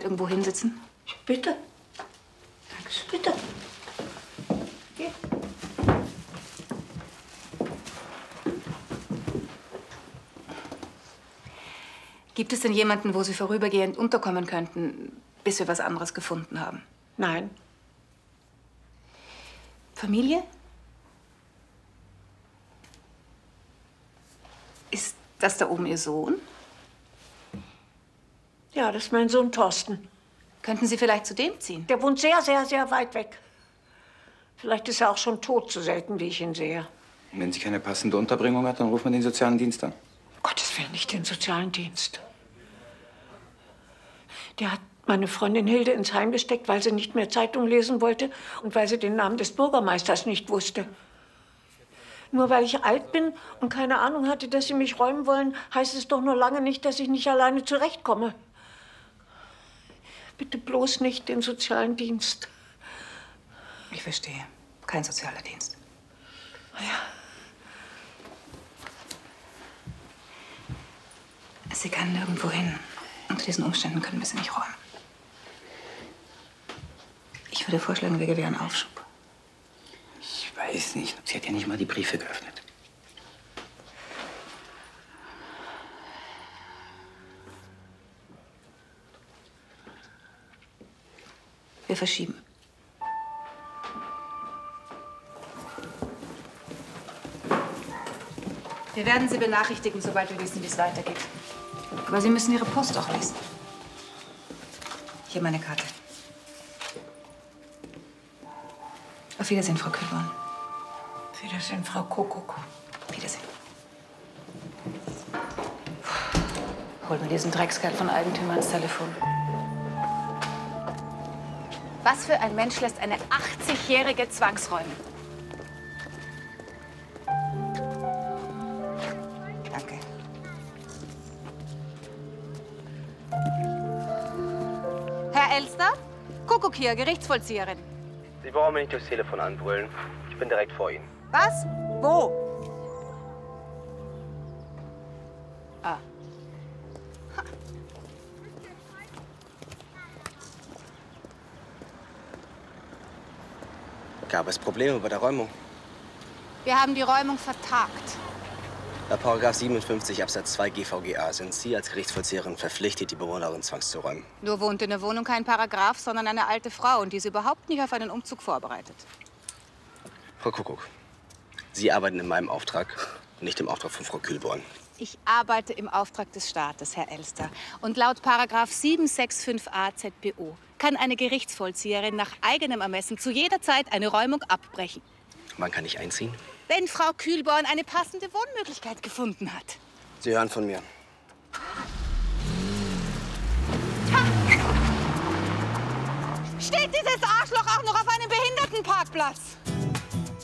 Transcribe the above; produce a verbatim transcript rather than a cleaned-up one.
irgendwo hinsitzen? Bitte. Dankeschön. Bitte. Hier. Gibt es denn jemanden, wo Sie vorübergehend unterkommen könnten, bis wir was anderes gefunden haben? Nein. Familie? Ist das da oben Ihr Sohn? Ja, das ist mein Sohn Thorsten. Könnten Sie vielleicht zu dem ziehen? Der wohnt sehr, sehr, sehr weit weg. Vielleicht ist er auch schon tot, so selten wie ich ihn sehe. Wenn sie keine passende Unterbringung hat, dann ruft man den sozialen Dienst an. Um Gottes Willen, nicht den sozialen Dienst. Der hat meine Freundin Hilde ins Heim gesteckt, weil sie nicht mehr Zeitung lesen wollte und weil sie den Namen des Bürgermeisters nicht wusste. Nur weil ich alt bin und keine Ahnung hatte, dass sie mich räumen wollen, heißt es doch nur lange nicht, dass ich nicht alleine zurechtkomme. Bitte bloß nicht den sozialen Dienst. Ich verstehe. Kein sozialer Dienst. Ja. Sie kann nirgendwo hin. Unter diesen Umständen können wir sie nicht räumen. Ich würde vorschlagen, wir gewähren Aufschub. Ich weiß nicht. Sie hat ja nicht mal die Briefe geöffnet. Wir verschieben. Wir werden Sie benachrichtigen, sobald wir wissen, wie es weitergeht. Aber Sie müssen Ihre Post auch lesen. Hier meine Karte. Auf Wiedersehen, Frau Kühlborn. Auf Wiedersehen, Frau Kuckuck. Wiedersehen. Hol mir diesen Dreckskerl von Eigentümer ans Telefon. Was für ein Mensch lässt eine achtzigjährige zwangsräumen? Danke. Herr Elster? Kuckuck hier, Gerichtsvollzieherin. Sie brauchen mich nicht durchs Telefon anbrüllen. Ich bin direkt vor Ihnen. Was? Wo? Ah. Gab es Probleme bei der Räumung? Wir haben die Räumung vertagt. Nach Paragraph siebenundfünfzig Absatz zwei G V G A sind Sie als Gerichtsvollzieherin verpflichtet, die Bewohnerin zwangszuräumen. Nur wohnt in der Wohnung kein Paragraph, sondern eine alte Frau. Und die ist überhaupt nicht auf einen Umzug vorbereitet. Frau Kuckuck, Sie arbeiten in meinem Auftrag und nicht im Auftrag von Frau Kühlborn. Ich arbeite im Auftrag des Staates, Herr Elster. Und laut Paragraph siebenhundertfünfundsechzig a Z B O kann eine Gerichtsvollzieherin nach eigenem Ermessen zu jeder Zeit eine Räumung abbrechen. Wann kann ich einziehen? Wenn Frau Kühlborn eine passende Wohnmöglichkeit gefunden hat. Sie hören von mir. Steht dieses Arschloch auch noch auf einem Behindertenparkplatz?